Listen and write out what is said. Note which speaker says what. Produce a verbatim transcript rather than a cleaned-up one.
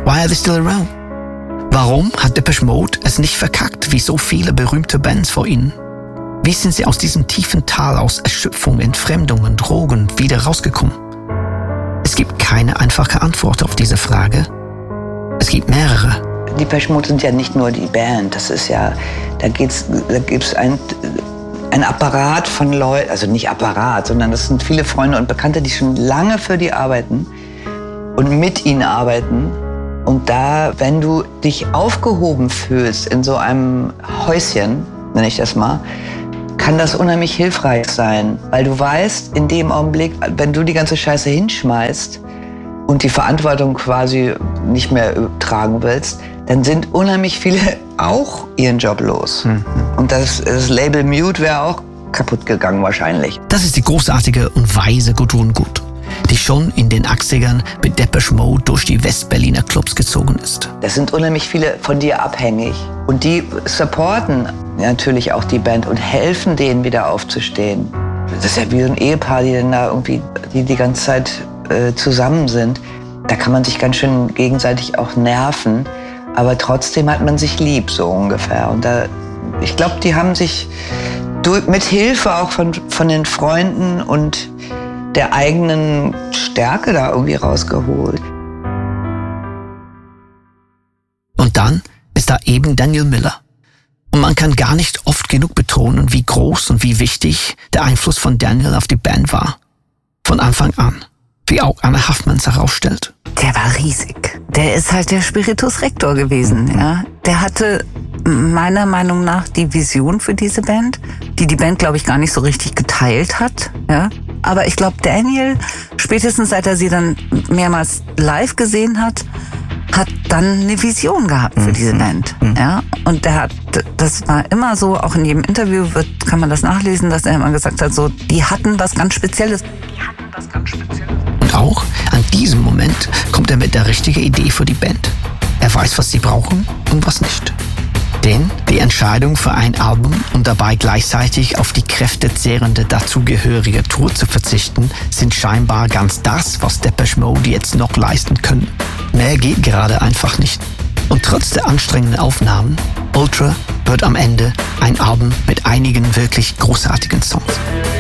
Speaker 1: Why are they still around? Warum hat Depeche Mode es nicht verkackt, wie so viele berühmte Bands vor ihnen? Wie sind sie aus diesem tiefen Tal aus Erschöpfung, Entfremdung und Drogen wieder rausgekommen? Es gibt keine einfache Antwort auf diese Frage. Es gibt mehrere.
Speaker 2: Die Depeche Mode sind ja nicht nur die Band, das ist ja, da geht's, da gibt's ein, ein Apparat von Leuten, also nicht Apparat, sondern das sind viele Freunde und Bekannte, die schon lange für die arbeiten und mit ihnen arbeiten. Und da, wenn du dich aufgehoben fühlst in so einem Häuschen, nenne ich das mal, kann das unheimlich hilfreich sein, weil du weißt, in dem Augenblick, wenn du die ganze Scheiße hinschmeißt und die Verantwortung quasi nicht mehr tragen willst, dann sind unheimlich viele auch ihren Job los. Mhm. Und das, das Label Mute wäre auch kaputt gegangen wahrscheinlich.
Speaker 1: Das ist die großartige und weise Gudrun Gut, die schon in den achtzigern mit Depeche Mode durch die Westberliner Clubs gezogen ist.
Speaker 2: Das sind unheimlich viele von dir abhängig. Und die supporten natürlich auch die Band und helfen denen wieder aufzustehen. Das ist ja wie so ein Ehepaar, die dann da irgendwie die, die ganze Zeit äh, zusammen sind. Da kann man sich ganz schön gegenseitig auch nerven. Aber trotzdem hat man sich lieb, so ungefähr. Und da, ich glaube, die haben sich mit Hilfe auch von, von den Freunden und der eigenen Stärke da irgendwie rausgeholt.
Speaker 1: Und dann ist da eben Daniel Miller. Und man kann gar nicht oft genug betonen, wie groß und wie wichtig der Einfluss von Daniel auf die Band war. Von Anfang an. Wie auch Anna Haffmans herausstellt.
Speaker 3: Der war riesig. Der ist halt der Spiritus Rector gewesen, ja. Der hatte meiner Meinung nach die Vision für diese Band, die die Band, glaube ich, gar nicht so richtig geteilt hat, ja. Aber ich glaube, Daniel, spätestens seit er sie dann mehrmals live gesehen hat, hat dann eine Vision gehabt für diese Band, ja. Und der hat, das war immer so, auch in jedem Interview wird, kann man das nachlesen, dass er immer gesagt hat, so, die hatten was ganz Spezielles. Die hatten was ganz Spezielles.
Speaker 1: Und auch an diesem Moment kommt er mit der richtigen Idee für die Band. Er weiß, was sie brauchen und was nicht. Denn die Entscheidung für ein Album und dabei gleichzeitig auf die kräftezehrende dazugehörige Tour zu verzichten, sind scheinbar ganz das, was Depeche Mode jetzt noch leisten können. Mehr geht gerade einfach nicht. Und trotz der anstrengenden Aufnahmen, Ultra wird am Ende ein Album mit einigen wirklich großartigen Songs.